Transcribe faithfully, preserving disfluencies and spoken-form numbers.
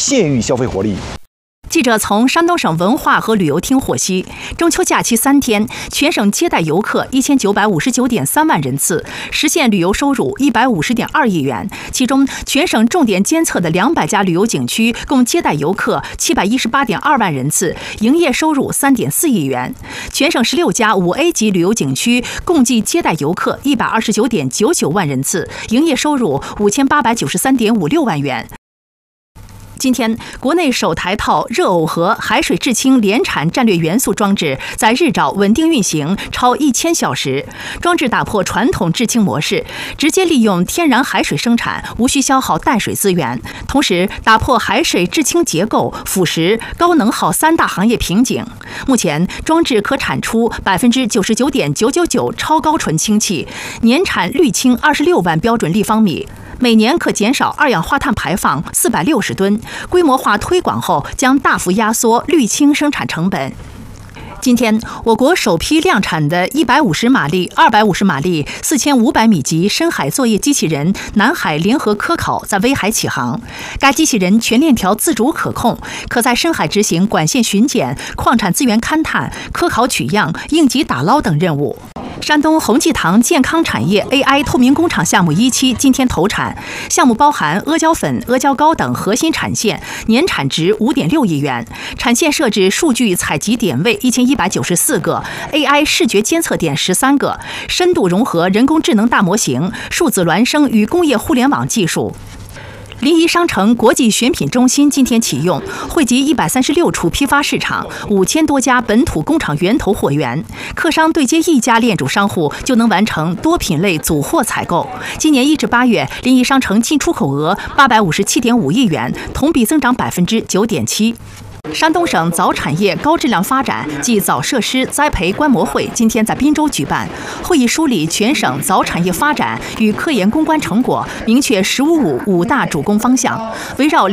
县域消费活力。 记者从山东省文化和旅游厅获悉，中秋假期三天，全省接待游客一千九百五十九点三万人次，实现旅游收入一百五十点二亿元。其中，全省重点监测的两百家旅游景区共接待游客七百一十八点二万人次，营业收入三点四亿元。全省十六家五 A 级旅游景区共计接待游客一百二十九点九九万人次，营业收入五千八百九十三点五六万元。今天，国内首台套热耦合海水制氢联产战略元素装置在日照稳定运行超一千小时。装置打破传统制氢模式，直接利用天然海水生产，无需消耗淡水资源，同时打破海水制氢结构、腐蚀、高能耗三大行业瓶颈。目前，装置可产出百分之九十九点九九九超高纯氢气，年产氯氢二十六万标准立方米。每年可减少二氧化碳排放四百六十吨，规模化推广后将大幅压缩氯氢生产成本。今天，我国首批量产的一百五十马力、二百五十马力、四千五百米级深海作业机器人“南海联合科考”在威海起航。该机器人全链条自主可控，可在深海执行管线巡检、矿产资源勘探、科考取样、应急打捞等任务。山东红济堂健康产业 A I 透明工厂项目一期今天投产，项目包含阿胶粉、阿胶膏等核心产线，年产值五点六亿元。产线设置数据采集点位一千一百九十四个 ，A I 视觉监测点十三个，深度融合人工智能大模型、数字孪生与工业互联网技术。临沂商城国际选品中心今天启用，汇集一百三十六处批发市场、五千多家本土工厂源头货源，客商对接一家链主商户就能完成多品类组货采购。今年一至八月，临沂商城进出口额八百五十七点五亿元，同比增长百分之九点七。山东省早产业高质量发展暨早设施栽培观摩会今天在滨州举办，会议梳理全省早产业发展与科研攻关成果，明确“十五五”五大主攻方向，围绕